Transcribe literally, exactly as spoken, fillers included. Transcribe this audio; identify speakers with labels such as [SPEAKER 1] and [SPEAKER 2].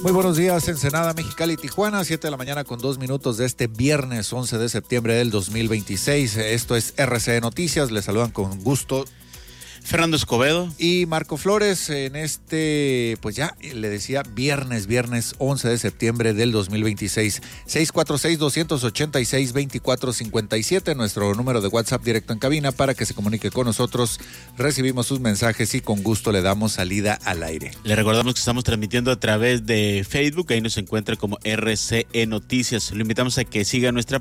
[SPEAKER 1] Muy buenos días, Ensenada, Mexicali, Tijuana, siete de la mañana con dos minutos de este viernes once de septiembre del dos mil veintiséis. Esto es R C E Noticias, les saludan con gusto
[SPEAKER 2] Fernando Escobedo
[SPEAKER 1] y Marco Flores en este, pues ya le decía, viernes, viernes once de septiembre del dos mil veintiséis. seis cuatro seis, dos ocho seis, dos cuatro cinco siete, nuestro número de WhatsApp directo en cabina para que se comunique con nosotros. Recibimos sus mensajes y con gusto le damos salida al aire.
[SPEAKER 2] Le recordamos que estamos transmitiendo a través de Facebook, ahí nos encuentra como R C E Noticias. Lo invitamos a que siga nuestra